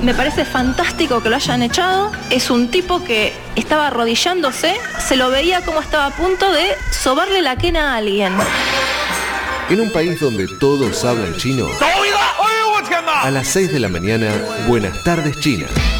Me parece fantástico que lo hayan echado. Es un tipo que estaba arrodillándose, se lo veía como estaba a punto de sobarle la quena a alguien. En un país donde todos hablan chino, a las 6 de la mañana, Buenas tardes China.